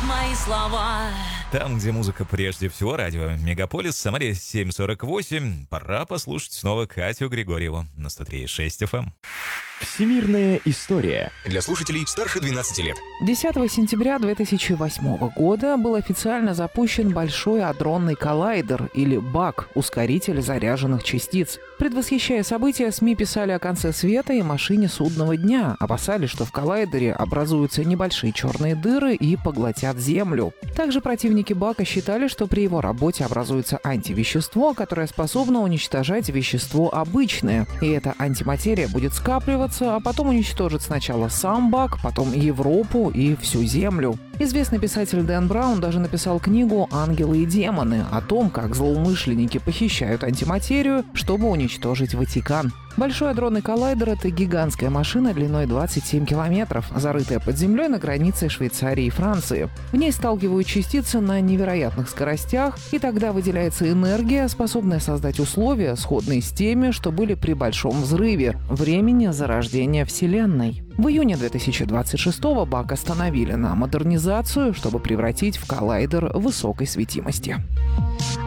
мои слова. Там, где музыка прежде всего, радио Мегаполис, Самаре 7:48. Пора послушать снова Катю Григорьеву на 103.6 FM. Всемирная история. Для слушателей старше 12 лет. 10 сентября 2008 года был официально запущен Большой адронный коллайдер, или БАК, ускоритель заряженных частиц. Предвосхищая события, СМИ писали о конце света и машине судного дня, опасались, что в коллайдере образуются небольшие черные дыры и поглотят Землю. Также противники БАКа считали, что при его работе образуется антивещество, которое способно уничтожать вещество обычное, и эта антиматерия будет скапливаться, а потом уничтожит сначала сам БАК, потом Европу и всю Землю. Известный писатель Дэн Браун даже написал книгу «Ангелы и демоны» о том, как злоумышленники похищают антиматерию, чтобы уничтожить Ватикан. Большой адронный коллайдер — это гигантская машина длиной 27 километров, зарытая под землей на границе Швейцарии и Франции. В ней сталкивают частицы на невероятных скоростях, и тогда выделяется энергия, способная создать условия, сходные с теми, что были при Большом взрыве, времени зарождения Вселенной. В июне 2026-го БАК остановили на модернизацию, чтобы превратить в коллайдер высокой светимости.